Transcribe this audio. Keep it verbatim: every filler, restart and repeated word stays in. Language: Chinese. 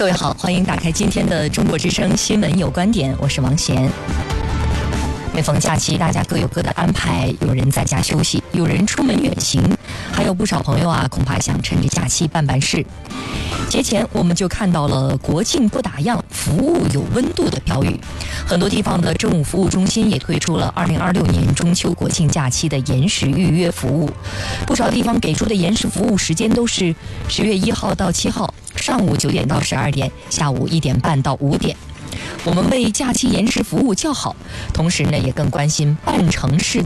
各位好，欢迎打开今天的中国之声新闻有观点，我是王贤。每逢假期，大家各有各的安排，有人在家休息，有人出门远行，还有不少朋友啊，恐怕想趁着假期办办事。节前我们就看到了国庆不打烊，服务有温度的标语，很多地方的政务服务中心也推出了二零二六年中秋国庆假期的延时预约服务，不少地方给出的延时服务时间都是十月一号到七号，上午九点到十二点，下午一点半到五点。我们为假期延时服务叫好，同时呢，也更关心办城市